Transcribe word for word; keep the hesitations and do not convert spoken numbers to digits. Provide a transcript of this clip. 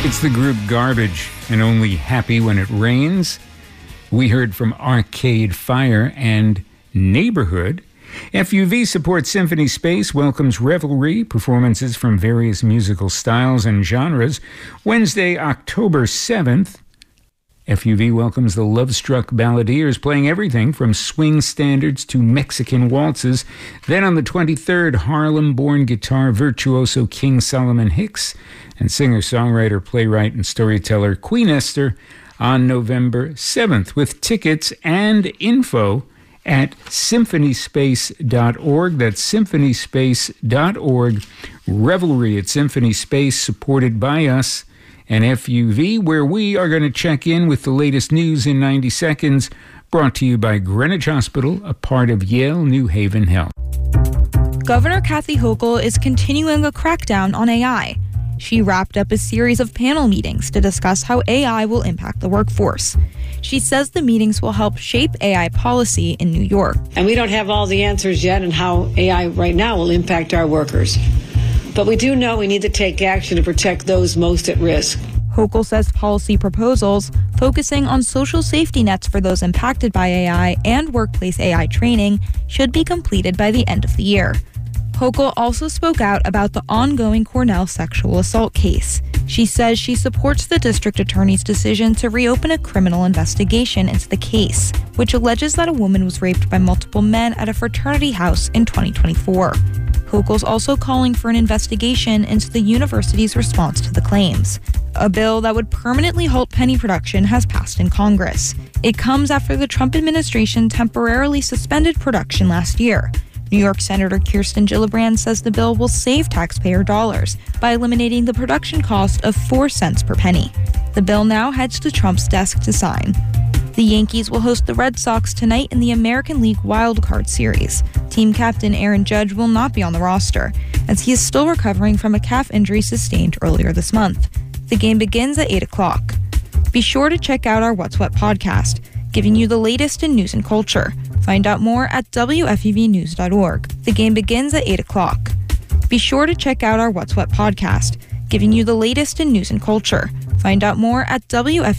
It's the group Garbage and Only Happy When It Rains. We heard from Arcade Fire and Neighborhood. F U V supports Symphony Space, welcomes Revelry, performances from various musical styles and genres. Wednesday, October seventh, F U V welcomes the Love-Struck Balladeers, playing everything from swing standards to Mexican waltzes. Then on the twenty-third, Harlem-born guitar virtuoso King Solomon Hicks and singer-songwriter, playwright, and storyteller Queen Esther on November seventh, with tickets and info at symphony space dot org. That's symphony space dot org. Revelry at Symphony Space, supported by us and F U V, where we are going to check in with the latest news in ninety seconds, brought to you by Greenwich Hospital, a part of Yale New Haven Health. Governor Kathy Hochul is continuing a crackdown on A I. She wrapped up a series of panel meetings to discuss how A I will impact the workforce. She says the meetings will help shape A I policy in New York. And we don't have all the answers yet on how A I right now will impact our workers. But we do know we need to take action to protect those most at risk. Hochul says policy proposals focusing on social safety nets for those impacted by A I and workplace A I training should be completed by the end of the year. Hochul also spoke out about the ongoing Cornell sexual assault case. She says she supports the district attorney's decision to reopen a criminal investigation into the case, which alleges that a woman was raped by multiple men at a fraternity house in twenty twenty-four. Hochul's also calling for an investigation into the university's response to the claims. A bill that would permanently halt penny production has passed in Congress. It comes after the Trump administration temporarily suspended production last year. New York Senator Kirsten Gillibrand says the bill will save taxpayer dollars by eliminating the production cost of four cents per penny. The bill now heads to Trump's desk to sign. The Yankees will host the Red Sox tonight in the American League Wild Card Series. Team captain Aaron Judge will not be on the roster, as he is still recovering from a calf injury sustained earlier this month. The game begins at eight o'clock. Be sure to check out our What's What podcast, giving you the latest in news and culture. Find out more at W F U V news dot org. The game begins at eight o'clock. Be sure to check out our What's What podcast, giving you the latest in news and culture. Find out more at W F U V.